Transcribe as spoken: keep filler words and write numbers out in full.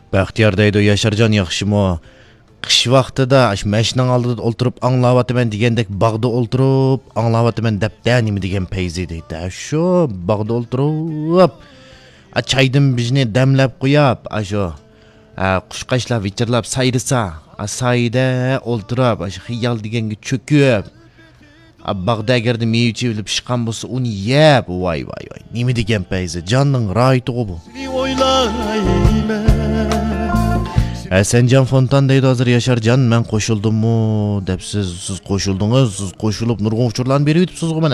Baxtiyor deydi Yaşarjon yaxshimi? Qish vaqtida ash mashinaning oldida o'ltirib anglayapman degandek bog'da o'ltirib anglayapman debda nima degan payzi deydi. Shu bog'da o'ltirib a chaydan bizni damlab qo'yib, asho qushqashlar vichirlab sayrisa, a sayda o'ltirib ash xiyol deganga cho'kib a bog'da agarda meychi bilib chiqqan bo'lsa uni yeb, voy voy voy. Nima degan payzi? Jonning ro'yiti bu. Esencan Fontan deydi hozir Yaşarjon, men qo'shildimmi deb siz siz qo'shildingiz, siz qo'shilib nurg'un uchurlarni berib o'tibsiz-ku.